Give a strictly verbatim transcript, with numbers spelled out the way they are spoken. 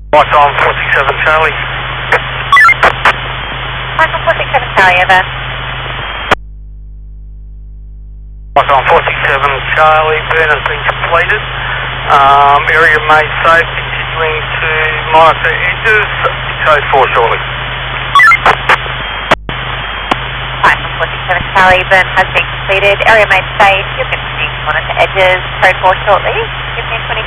Mike on four six seven Charlie. Michael four six seven Charlie, over. Mike on four six seven Charlie, burn has been completed. Um, area made safe, continuing to monitor edges, code four shortly. Michael four six seven Charlie, burn has been completed. Area made safe, you're continuing to monitor edges, code four shortly. Give me a twenty